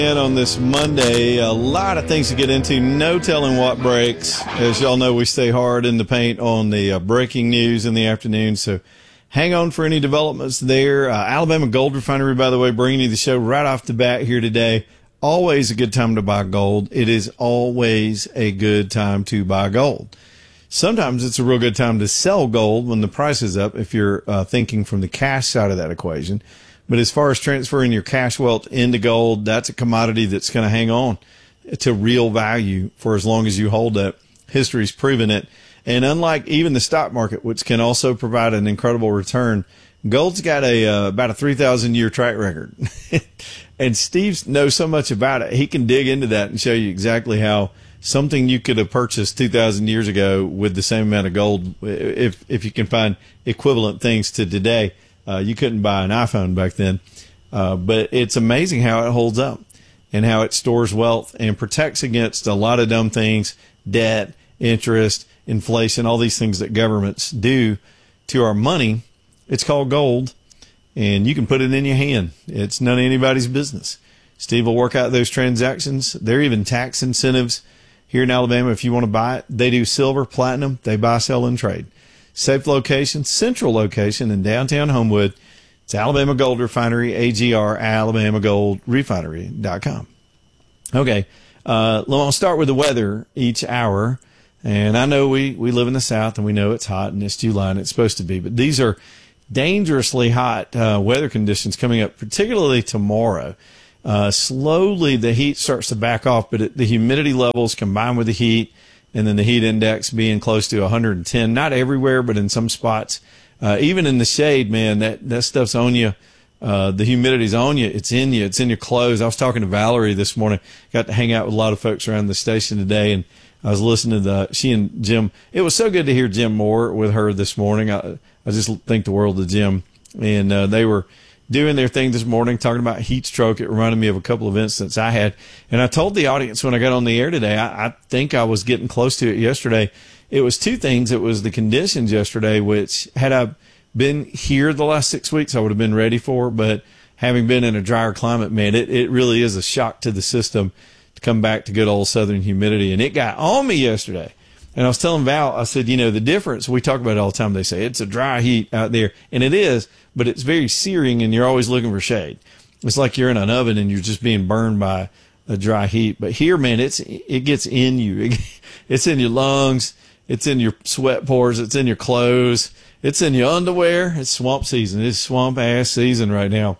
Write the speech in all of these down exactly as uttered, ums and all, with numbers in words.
In on this Monday, a lot of things to get into. No telling what breaks. As y'all know, we stay hard in the paint on the uh, breaking news in the afternoon. So hang on for any developments there. Uh, Alabama Gold Refinery, by the way, bringing you the show right off the bat here today. Always a good time to buy gold. It is always a good time to buy gold. Sometimes it's a real good time to sell gold when the price is up, if you're uh, thinking from the cash side of that equation. But as far as transferring your cash wealth into gold, that's a commodity that's going to hang on to real value for as long as you hold it. History's proven it. And unlike even the stock market, which can also provide an incredible return, gold's got a uh, about a three thousand year track record. And Steve knows so much about it. He can dig into that and show you exactly how something you could have purchased two thousand years ago with the same amount of gold, if if you can find equivalent things to today. Uh, you couldn't buy an iPhone back then. Uh, but it's amazing how it holds up and how it stores wealth and protects against a lot of dumb things, debt, interest, inflation, all these things that governments do to our money. It's called gold, and you can put it in your hand. It's none of anybody's business. Steve will work out those transactions. There are even tax incentives here in Alabama if you want to buy it. They do silver, platinum. They buy, sell, and trade. Safe location, central location in downtown Homewood. It's Alabama Gold Refinery, A G R, alabama gold refinery dot com. Okay, uh, I'll start with the weather each hour. And I know we, we live in the South, and we know it's hot, and it's July, and it's supposed to be. But these are dangerously hot uh, weather conditions coming up, particularly tomorrow. Uh, slowly, the heat starts to back off, but it, the humidity levels combined with the heat, and then the heat index being close to one hundred ten, not everywhere, but in some spots. Uh, even in the shade, man, that, that stuff's on you. Uh, the humidity's on you. It's in you. It's in your clothes. I was talking to Valerie this morning. Got to hang out with a lot of folks around the station today, and I was listening to the, she and Jim. It was so good to hear Jim Moore with her this morning. I, I just think the world of Jim. And uh, they were doing their thing this morning, talking about heat stroke. It reminded me of a couple of incidents I had. And I told the audience when I got on the air today, I, I think I was getting close to it yesterday. It was two things. It was the conditions yesterday, which had I been here the last six weeks, I would have been ready for. But having been in a drier climate, man, it, it really is a shock to the system to come back to good old southern humidity. And it got on me yesterday. And I was telling Val, I said, you know, the difference, we talk about it all the time. They say it's a dry heat out there, and it is, but it's very searing, and you're always looking for shade. It's like you're in an oven and you're just being burned by a dry heat. But here, man, it's it gets in you. It's in your lungs. It's in your sweat pores. It's in your clothes. It's in your underwear. It's swamp season. It's swamp ass season right now.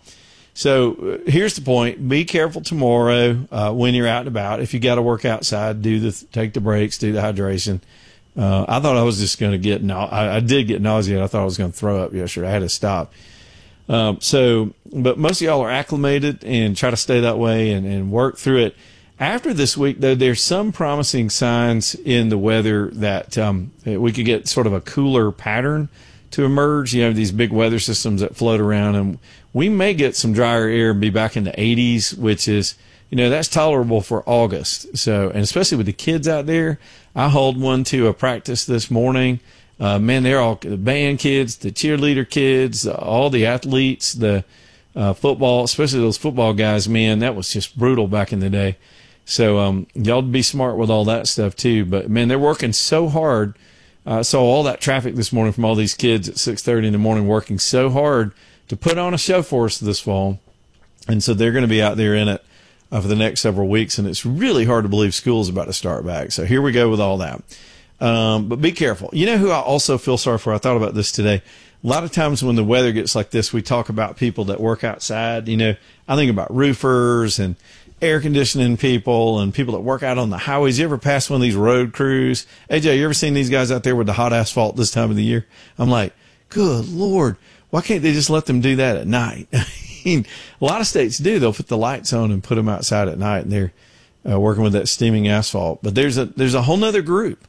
So uh, here's the point. Be careful tomorrow uh, when you're out and about. If you got to work outside, do the take the breaks, do the hydration. Uh, I thought I was just going to get no, I, I did get nauseated. I thought I was going to throw up yesterday. I had to stop. Um, so, but most of y'all are acclimated and try to stay that way and, and work through it. After this week, though, there's some promising signs in the weather that um, we could get sort of a cooler pattern to emerge. You have these big weather systems that float around, and we may get some drier air and be back in the eighties, which is, you know, that's tolerable for August. So, and especially with the kids out there, I hauled one to a practice this morning. Uh, man, they're all the band kids, the cheerleader kids, all the athletes, the uh, football, especially those football guys, man, that was just brutal back in the day. So, um, y'all be smart with all that stuff too. But man, they're working so hard. I uh, saw all that traffic this morning from all these kids at six thirty in the morning working so hard to put on a show for us this fall. And so they're going to be out there in it uh, for the next several weeks. And it's really hard to believe school's about to start back. So here we go with all that. Um, but be careful. You know who I also feel sorry for? I thought about this today. A lot of times when the weather gets like this, we talk about people that work outside. You know, I think about roofers and air conditioning people and people that work out on the highways. You ever pass one of these road crews? A J, you ever seen these guys out there with the hot asphalt this time of the year? I'm like, good Lord, why can't they just let them do that at night? I mean, a lot of states do. They'll put the lights on and put them outside at night, and they're uh, working with that steaming asphalt. But there's a there's a whole nother group.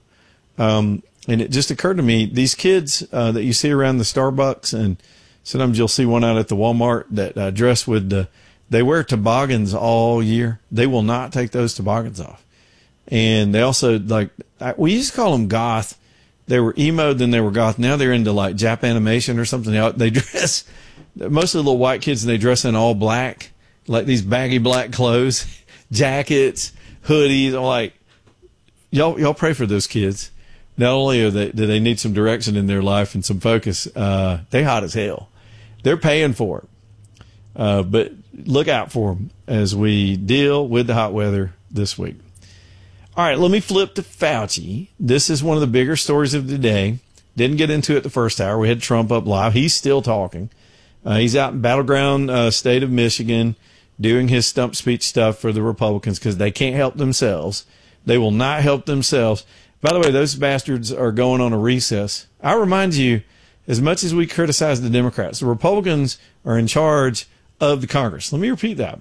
Um, and it just occurred to me, these kids uh, that you see around the Starbucks, and sometimes you'll see one out at the Walmart that uh, dress with the, they wear toboggans all year. They will not take those toboggans off. And they also, like, I, we used to call them goth. They were emo, then they were goth. Now they're into, like, Jap animation or something. They dress, most of the little white kids, they dress in all black, like these baggy black clothes. jackets, hoodies. I'm like, y'all, y'all pray for those kids. Not only are they, do they need some direction in their life and some focus, uh, they hot as hell. They're paying for it. Uh, but look out for them as we deal with the hot weather this week. All right, let me flip to Fauci. This is one of the bigger stories of the day. Didn't get into it the first hour. We had Trump up live. He's still talking. Uh, he's out in battleground uh, state of Michigan doing his stump speech stuff for the Republicans because they can't help themselves. They will not help themselves. By the way, those bastards are going on a recess. I remind you, as much as we criticize the Democrats, the Republicans are in charge of the Congress. Let me repeat that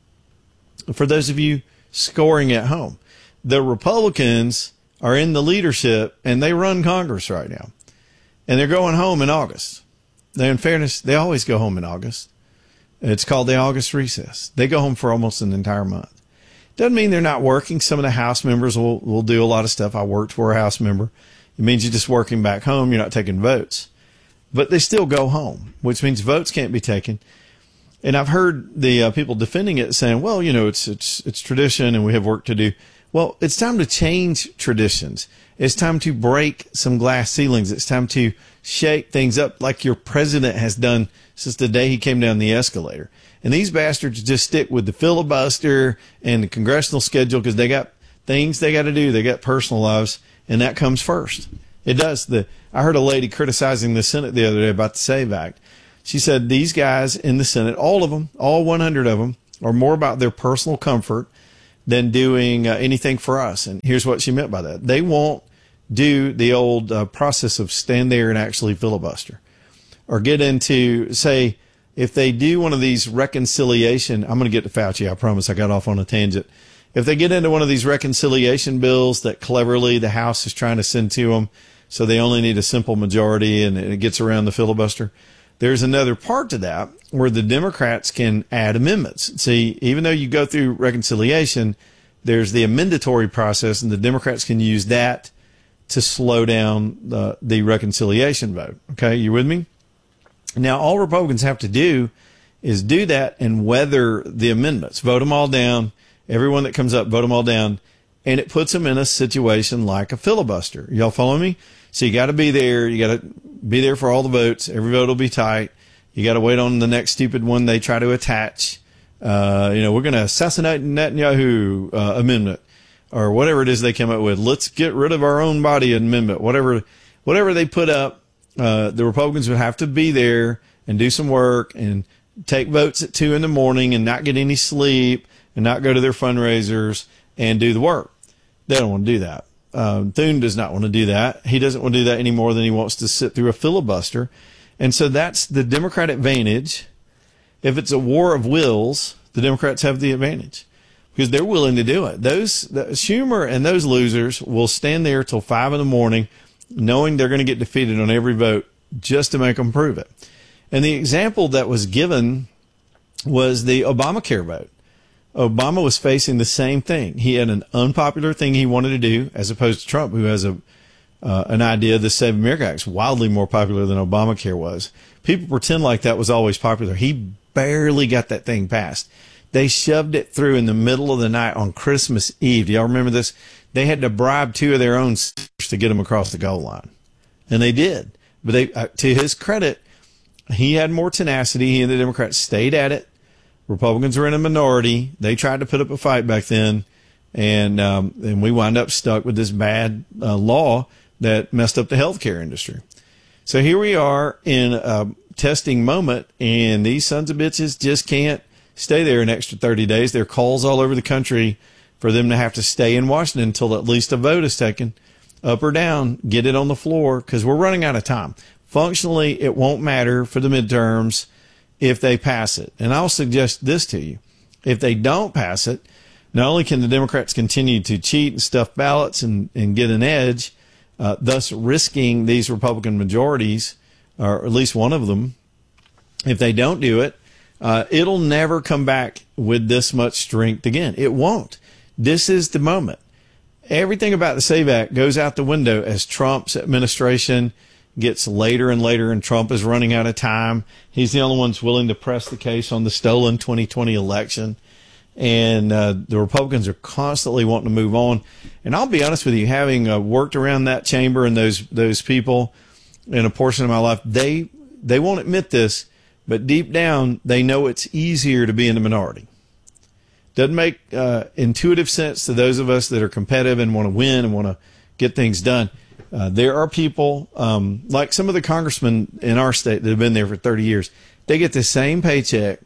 for those of you scoring at home. The Republicans are in the leadership and they run Congress right now, and they're going home in August. They, in fairness, they always go home in August. It's called the August recess. They go home for almost an entire month. Doesn't mean they're not working. Some of the House members will, will do a lot of stuff. I worked for a House member. It means you're just working back home. You're not taking votes, but they still go home, which means votes can't be taken. And I've heard the uh, people defending it saying, well, you know, it's, it's, it's tradition and we have work to do. Well, it's time to change traditions. It's time to break some glass ceilings. It's time to shake things up like your president has done since the day he came down the escalator. And these bastards just stick with the filibuster and the congressional schedule because they got things they got to do. They got personal lives, and that comes first. It does. The I heard a lady criticizing the Senate the other day about the SAVE Act. She said these guys in the Senate, all of them, all one hundred of them, are more about their personal comfort than doing uh, anything for us. And here's what she meant by that. They won't do the old uh, process of stand there and actually filibuster or get into, say, if they do one of these reconciliation, I'm going to get to Fauci, I promise. I got off on a tangent. If they get into one of these reconciliation bills that cleverly the House is trying to send to them, so they only need a simple majority and it gets around the filibuster, there's another part to that where the Democrats can add amendments. See, even though you go through reconciliation, there's the amendatory process, and the Democrats can use that to slow down the, the reconciliation vote. Okay, you with me? Now, all Republicans have to do is do that and weather the amendments. Vote them all down. Everyone that comes up, vote them all down. And it puts them in a situation like a filibuster. Y'all follow me? So you got to be there. You got to be there for all the votes. Every vote will be tight. You got to wait on the next stupid one they try to attach. Uh, you know, we're going to assassinate Netanyahu uh, amendment or whatever it is they come up with. Let's get rid of our own body amendment. Whatever, whatever they put up, uh, the Republicans would have to be there and do some work and take votes at two in the morning and not get any sleep and not go to their fundraisers and do the work. They don't want to do that. Um, Thune does not want to do that. He doesn't want to do that any more than he wants to sit through a filibuster. And so that's the Democrat advantage. If it's a war of wills, the Democrats have the advantage because they're willing to do it. Those the, Schumer and those losers will stand there till five in the morning knowing they're going to get defeated on every vote just to make them prove it. And the example that was given was the Obamacare vote. Obama was facing the same thing. He had an unpopular thing he wanted to do, as opposed to Trump, who has a uh, an idea the Save America Act is wildly more popular than Obamacare was. People pretend like that was always popular. He barely got that thing passed. They shoved it through in the middle of the night on Christmas Eve. Do y'all remember this? They had to bribe two of their own to get him across the goal line. And they did. But they, uh, to his credit, he had more tenacity. He and the Democrats stayed at it. Republicans were in a minority. They tried to put up a fight back then, and um, and we wound up stuck with this bad uh, law that messed up the healthcare industry. So here we are in a testing moment, and these sons of bitches just can't stay there an extra thirty days. There are calls all over the country for them to have to stay in Washington until at least a vote is taken, up or down, get it on the floor, because we're running out of time. Functionally, it won't matter for the midterms if they pass it. And I'll suggest this to you. If they don't pass it, not only can the Democrats continue to cheat and stuff ballots and, and get an edge, uh, thus risking these Republican majorities, or at least one of them, if they don't do it, uh, it'll never come back with this much strength again. It won't. This is the moment. Everything about the SAVE Act goes out the window as Trump's administration gets later and later, and Trump is running out of time. He's the only one willing to press the case on the stolen twenty twenty election. and uh, the Republicans are constantly wanting to move on. And I'll be honest with you, having uh, worked around that chamber and those those people in a portion of my life, they they won't admit this, but deep down they know it's easier to be in the minority. Doesn't make uh, intuitive sense to those of us that are competitive and want to win and want to get things done. Uh, there are people um, like some of the congressmen in our state that have been there for thirty years. They get the same paycheck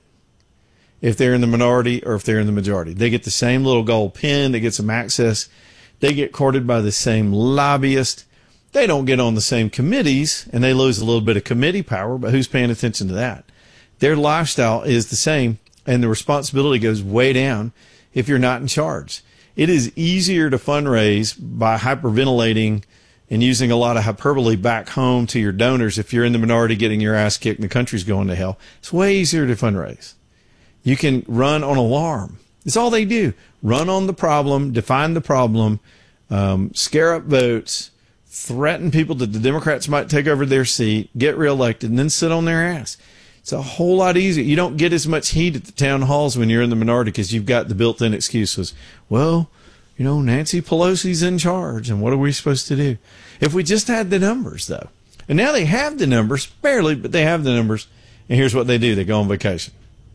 if they're in the minority or if they're in the majority. They get the same little gold pin. They get some access. They get courted by the same lobbyist. They don't get on the same committees, and they lose a little bit of committee power, but who's paying attention to that? Their lifestyle is the same, and the responsibility goes way down if you're not in charge. It is easier to fundraise by hyperventilating and using a lot of hyperbole back home to your donors if you're in the minority getting your ass kicked and the country's going to hell. It's way easier to fundraise. You can run on alarm. It's all they do. Run on the problem, define the problem, um, scare up votes, threaten people that the Democrats might take over their seat, get reelected, and then sit on their ass. It's a whole lot easier. You don't get as much heat at the town halls when you're in the minority because you've got the built-in excuses. Well, you know, Nancy Pelosi's in charge, and what are we supposed to do? If we just had the numbers, though. And now they have the numbers, barely, but they have the numbers, and here's what they do. They go on vacation.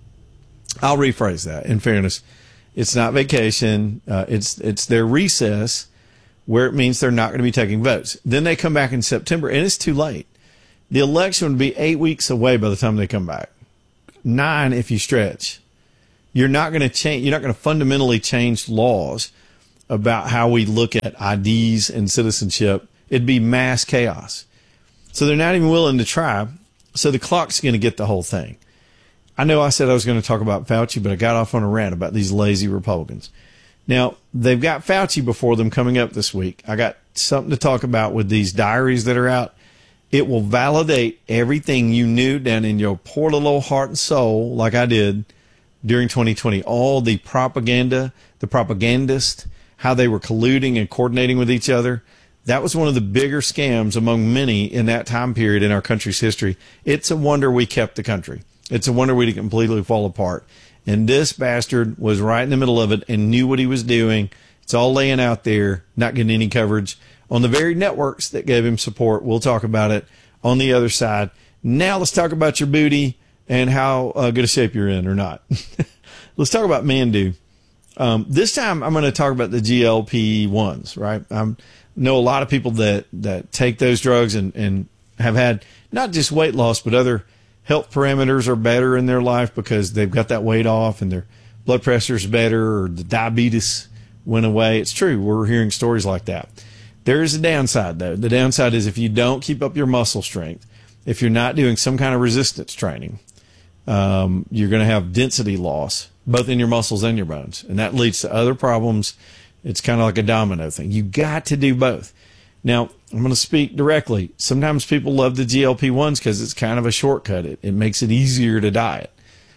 I'll rephrase that. In fairness, it's not vacation. Uh, it's it's their recess where it means they're not going to be taking votes. Then they come back in September, and it's too late. The election would be eight weeks away by the time they come back. Nine if you stretch. You're not going to change. You're not going to fundamentally change laws about how we look at I Ds and citizenship. It'd be mass chaos. So they're not even willing to try. So the clock's going to get the whole thing. I know I said I was going to talk about Fauci, but I got off on a rant about these lazy Republicans. Now, they've got Fauci before them coming up this week. I got something to talk about with these diaries that are out. It will validate everything you knew down in your poor little heart and soul, like I did during twenty twenty. All the propaganda, the propagandists, how they were colluding and coordinating with each other. That was one of the bigger scams among many in that time period in our country's history. It's a wonder we kept the country. It's a wonder we didn't completely fall apart. And this bastard was right in the middle of it and knew what he was doing. It's all laying out there, not getting any coverage on the very networks that gave him support. We'll talk about it on the other side. Now let's talk about your booty and how uh, good a shape you're in or not. Let's talk about Mandu. Um, this time I'm going to talk about the G L P ones, right? I know a lot of people that, that take those drugs and, and have had not just weight loss, but other health parameters are better in their life because they've got that weight off and their blood pressure is better or the diabetes went away. It's true. We're hearing stories like that. There is a downside, though. The downside is if you don't keep up your muscle strength, if you're not doing some kind of resistance training, um, you're going to have density loss, both in your muscles and your bones. And that leads to other problems. It's kind of like a domino thing. You got to do both. Now, I'm going to speak directly. Sometimes people love the G L P ones because it's kind of a shortcut. It, it makes it easier to diet.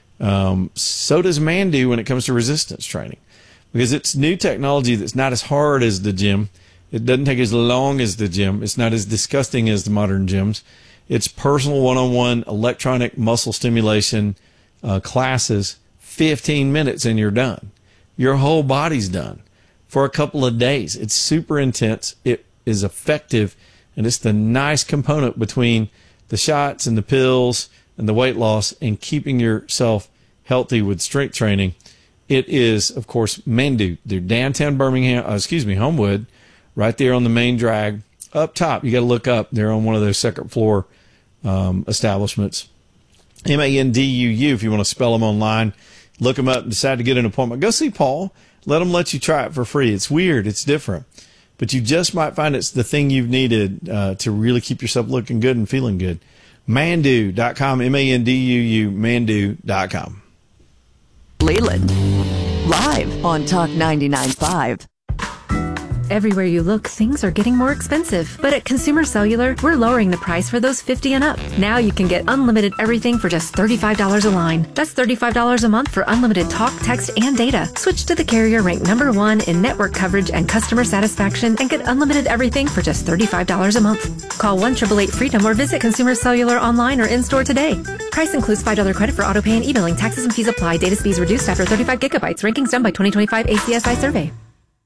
Um, so does Mandu when it comes to resistance training because it's new technology that's not as hard as the gym. It doesn't take as long as the gym. It's not as disgusting as the modern gyms. It's personal one-on-one electronic muscle stimulation uh, classes, fifteen minutes and you're done. Your whole body's done for a couple of days. It's super intense. It is effective, and it's the nice component between the shots and the pills and the weight loss and keeping yourself healthy with strength training. It is, of course, Mandu. They're downtown Birmingham, uh, excuse me, Homewood, right there on the main drag. Up top, you got to look up. They're on one of those second floor um, establishments. M A N D U U, if you want to spell them online. Look them up and decide to get an appointment. Go see Paul. Let him let you try it for free. It's weird. It's different. But you just might find it's the thing you've needed uh, to really keep yourself looking good and feeling good. Mandu dot com, M A N D U U, Mandu dot com. Leland, live on Talk ninety-nine point five. everywhere you look, things are getting more expensive. But at Consumer Cellular, we're lowering the price for those fifty and up. Now you can get unlimited everything for just thirty-five dollars a line. That's thirty-five dollars a month for unlimited talk, text, and data. Switch to the carrier ranked number one in network coverage and customer satisfaction and get unlimited everything for just thirty-five dollars a month. Call one eight eight eight freedom or visit Consumer Cellular online or in-store today. Price includes five dollars credit for auto pay and e-billing. Taxes and fees apply. Data speeds reduced after thirty-five gigabytes. Rankings done by twenty twenty-five A C S I survey.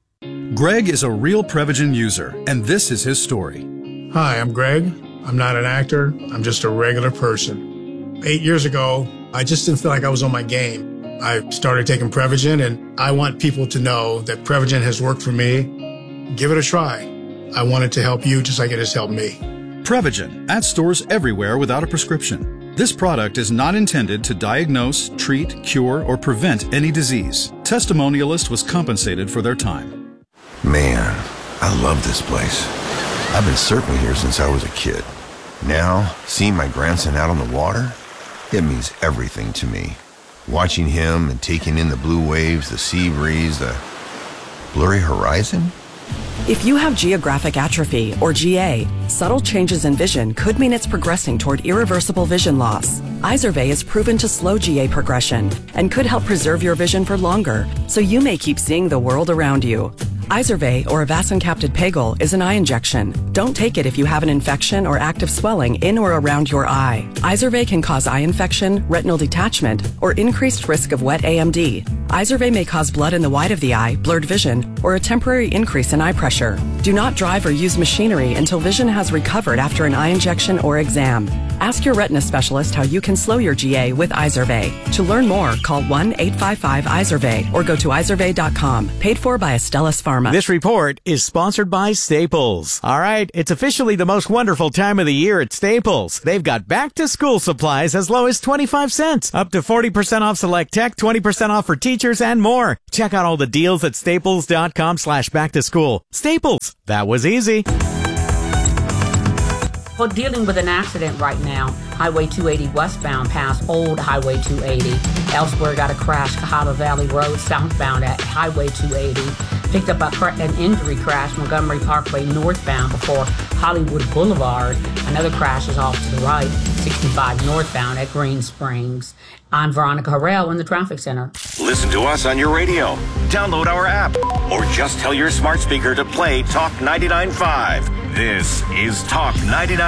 Greg is a real Prevagen user, and this is his story. Hi, I'm Greg. I'm not an actor. I'm just a regular person. Eight years ago, I just didn't feel like I was on my game. I started taking Prevagen, and I want people to know that Prevagen has worked for me. Give it a try. I want it to help you just like it has helped me. Prevagen, at stores everywhere without a prescription. This product is not intended to diagnose, treat, cure, or prevent any disease. Testimonialist was compensated for their time. Man, I love this place. I've been surfing here since I was a kid. Now, seeing my grandson out on the water, it means everything to me. Watching him and taking in the blue waves, the sea breeze, the blurry horizon. If you have geographic atrophy, or G A, subtle changes in vision could mean it's progressing toward irreversible vision loss. Izervay is proven to slow G A progression and could help preserve your vision for longer, so you may keep seeing the world around you. Izervay, or avacincaptad pegol, is an eye injection. Don't take it if you have an infection or active swelling in or around your eye. Izervay can cause eye infection, retinal detachment, or increased risk of wet A M D. Izervay may cause blood in the white of the eye, blurred vision, or a temporary increase in eye pressure. Do not drive or use machinery until vision has recovered after an eye injection or exam. Ask your retina specialist how you can slow your G A with Izervay. To learn more, call one eight five five Izervay or go to izervay dot com. Paid for by Astellas Pharma. This report is sponsored by Staples. All right, it's officially the most wonderful time of the year at Staples. They've got back-to-school supplies as low as twenty-five cents, up to forty percent off select tech, twenty percent off for teachers, and more. Check out all the deals at staples dot com slash back to school. Staples, that was easy. Well, dealing with an accident right now. Highway two eighty westbound past Old Highway two eighty. Elsewhere got a crash, Cahaba Valley Road southbound at Highway two eighty. Picked up a cra- an injury crash, Montgomery Parkway northbound before Hollywood Boulevard. Another crash is off to the right, sixty-five northbound at Green Springs. I'm Veronica Harrell in the traffic center. Listen to us on your radio. Download our app. Or just tell your smart speaker to play Talk ninety-nine point five. This is Talk ninety-nine.